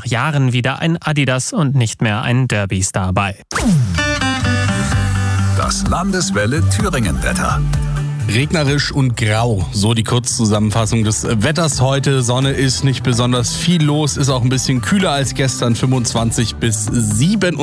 nach Jahren wieder ein Adidas und nicht mehr ein Derby-Star bei. Das Landeswelle Thüringen-Wetter. Regnerisch und grau, so die Kurzzusammenfassung des Wetters heute. Sonne ist nicht besonders viel los, ist auch ein bisschen kühler als gestern, 25 bis 27.